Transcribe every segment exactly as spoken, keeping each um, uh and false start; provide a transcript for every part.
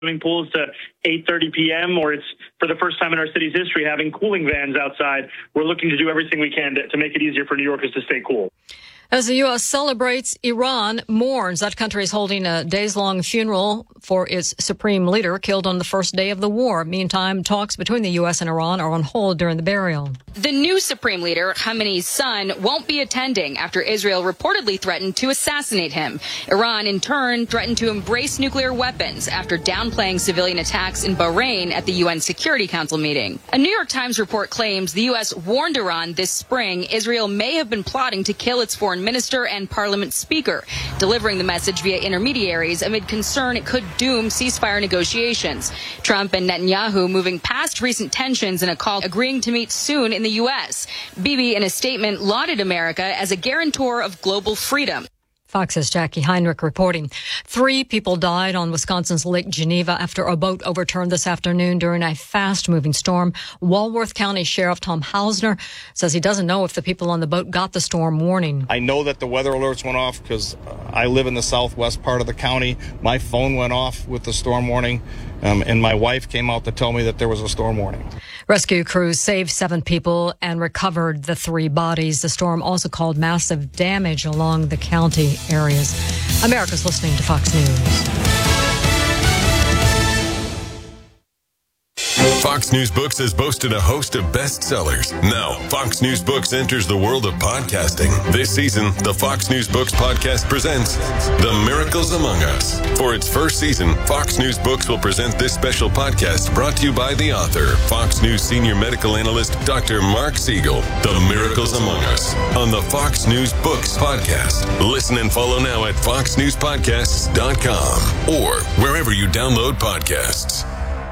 swimming pools to eight thirty p.m., or it's for the first time in our city's history having cooling vans outside. We're looking to do everything we can to, to make it easier for New Yorkers to stay cool. As the U S celebrates, Iran mourns. That country is holding a days-long funeral for its supreme leader killed on the first day of the war. Meantime, talks between the U S and Iran are on hold during the burial. The new supreme leader, Khamenei's son, won't be attending after Israel reportedly threatened to assassinate him. Iran, in turn, threatened to embrace nuclear weapons after downplaying civilian attacks in Bahrain at the U N Security Council meeting. A New York Times report claims the U S warned Iran this spring Israel may have been plotting to kill its foreign minister and parliament speaker, delivering the message via intermediaries amid concern it could doom ceasefire negotiations. Trump and Netanyahu moving past recent tensions in a call agreeing to meet soon in the U S. Bibi, in a statement, lauded America as a guarantor of global freedom. Fox's Jackie Heinrich reporting. Three people died on Wisconsin's Lake Geneva after a boat overturned this afternoon during a fast-moving storm. Walworth County Sheriff Tom Hausner says he doesn't know if the people on the boat got the storm warning. I know that the weather alerts went off because I live in the southwest part of the county. My phone went off with the storm warning, um, and my wife came out to tell me that there was a storm warning. Rescue crews saved seven people and recovered the three bodies. The storm also caused massive damage along the county areas. America's listening to Fox News. Fox News Books has boasted a host of bestsellers. Now, Fox News Books enters the world of podcasting. This season, the Fox News Books podcast presents The Miracles Among Us. For its first season, Fox News Books will present this special podcast brought to you by the author, Fox News senior medical analyst, Doctor Mark Siegel. The Miracles Among Us on the Fox News Books podcast. Listen and follow now at fox news podcasts dot com or wherever you download podcasts.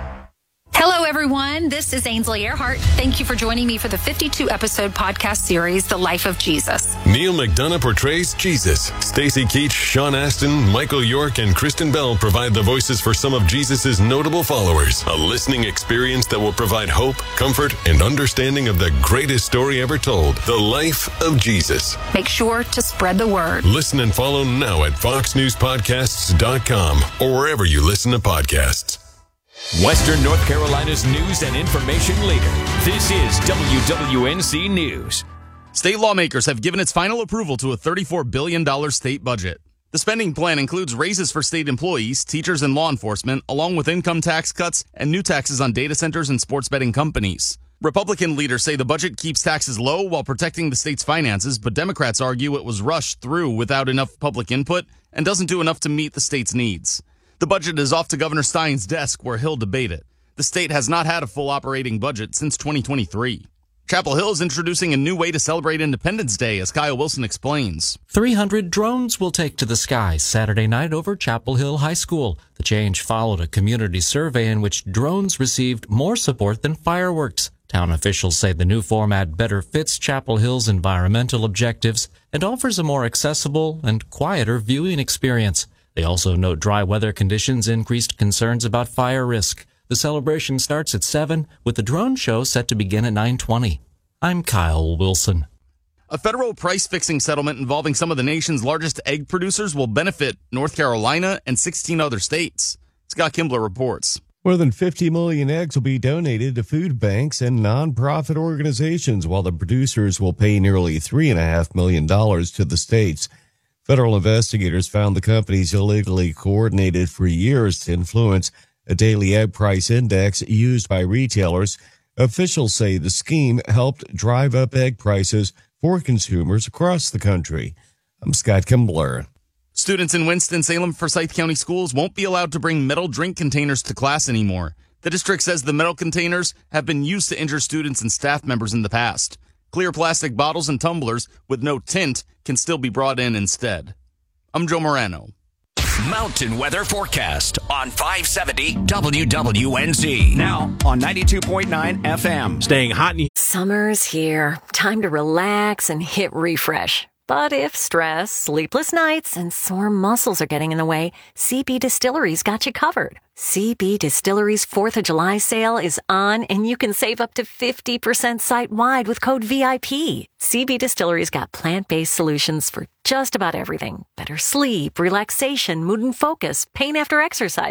Hello, everyone. This is Ainsley Earhart. Thank you for joining me for the fifty-two episode podcast series, The Life of Jesus. Neil McDonough portrays Jesus. Stacy Keach, Sean Astin, Michael York, and Kristen Bell provide the voices for some of Jesus' notable followers. A listening experience that will provide hope, comfort, and understanding of the greatest story ever told, The Life of Jesus. Make sure to spread the word. Listen and follow now at fox news podcasts dot com or wherever you listen to podcasts. Western North Carolina's news and information leader. This is W W N C News. State lawmakers have given its final approval to a thirty-four billion dollars state budget. The spending plan includes raises for state employees, teachers, and law enforcement, along with income tax cuts and new taxes on data centers and sports betting companies. Republican leaders say the budget keeps taxes low while protecting the state's finances, but Democrats argue it was rushed through without enough public input and doesn't do enough to meet the state's needs. The budget is off to Governor Stein's desk where he'll debate it. The state has not had a full operating budget since twenty twenty-three. Chapel Hill is introducing a new way to celebrate Independence Day, as Kyle Wilson explains. three hundred drones will take to the skies Saturday night over Chapel Hill High School. The change followed a community survey in which drones received more support than fireworks. Town officials say the new format better fits Chapel Hill's environmental objectives and offers a more accessible and quieter viewing experience. They also note dry weather conditions increased concerns about fire risk. The celebration starts at seven, with the drone show set to begin at nine twenty. I'm Kyle Wilson. A federal price-fixing settlement involving some of the nation's largest egg producers will benefit North Carolina and sixteen other states. Scott Kimbler reports. More than fifty million eggs will be donated to food banks and nonprofit organizations, while the producers will pay nearly three point five million dollars to the states. Federal investigators found the companies illegally coordinated for years to influence a daily egg price index used by retailers. Officials say the scheme helped drive up egg prices for consumers across the country. I'm Scott Kimbler. Students in Winston-Salem Forsyth County schools won't be allowed to bring metal drink containers to class anymore. The district says the metal containers have been used to injure students and staff members in the past. Clear plastic bottles and tumblers with no tint can still be brought in instead. I'm Joe Morano. Mountain weather forecast on five seventy W W N Z. Now on ninety-two point nine F M. Staying hot. And- Summer's here. Time to relax and hit refresh. But if stress, sleepless nights, and sore muscles are getting in the way, C B Distillery's got you covered. C B Distillery's fourth of July sale is on, and you can save up to fifty percent site-wide with code V I P. C B Distillery's got plant-based solutions for just about everything. Better sleep, relaxation, mood and focus, pain after exercise,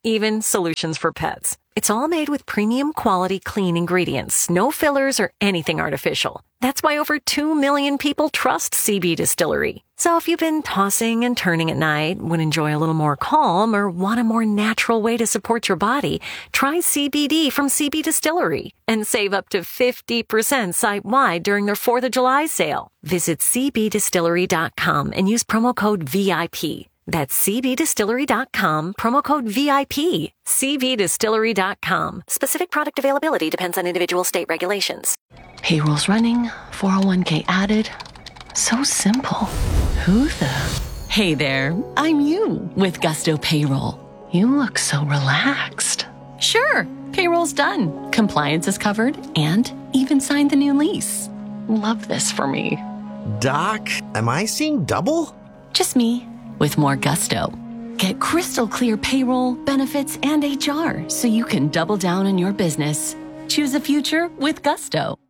even solutions for pets. It's all made with premium quality clean ingredients, no fillers or anything artificial. That's why over two million people trust C B Distillery. So if you've been tossing and turning at night, would enjoy a little more calm, or want a more natural way to support your body, try C B D from C B Distillery and save up to fifty percent site-wide during their fourth of July sale. Visit c b distillery dot com and use promo code V I P. That's c b distillery dot com, promo code V I P. c b distillery dot com. Specific product availability depends on individual state regulations. Payroll's running, four oh one k added. So simple. Who the? Hey there, I'm you with Gusto Payroll. You look so relaxed. Sure, payroll's done. Compliance is covered and even signed the new lease. Love this for me. Doc, am I seeing double? Just me. With more gusto. Get crystal clear payroll, benefits, and H R so you can double down on your business. Choose a future with Gusto.